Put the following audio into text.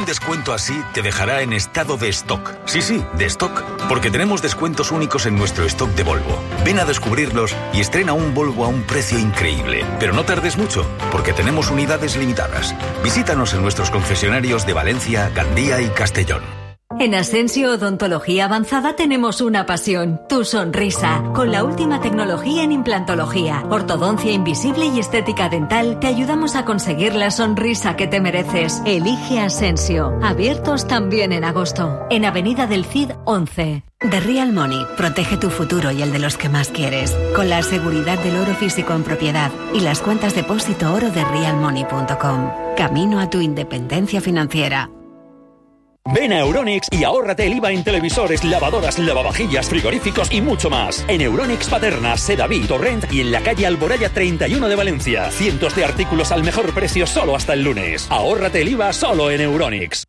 Un descuento así te dejará en estado de stock. Sí, de stock. Porque tenemos descuentos únicos en nuestro stock de Volvo. Ven a descubrirlos y estrena un Volvo a un precio increíble. Pero no tardes mucho, porque tenemos unidades limitadas. Visítanos en nuestros concesionarios de Valencia, Gandía y Castellón. En Asensio Odontología Avanzada tenemos una pasión, tu sonrisa. Con la última tecnología en implantología, ortodoncia invisible y estética dental, te ayudamos a conseguir la sonrisa que te mereces. Elige Asensio. Abiertos también en agosto. En Avenida del Cid 11. The Real Money protege tu futuro y el de los que más quieres, con la seguridad del oro físico en propiedad y las cuentas depósito oro de realmoney.com. Camino a tu independencia financiera. Ven a Euronics y ahórrate el IVA en televisores, lavadoras, lavavajillas, frigoríficos y mucho más. En Euronics Paterna, Sedaví, Torrent y en la calle Alboraya 31 de Valencia. Cientos de artículos al mejor precio solo hasta el lunes. Ahórrate el IVA solo en Euronics.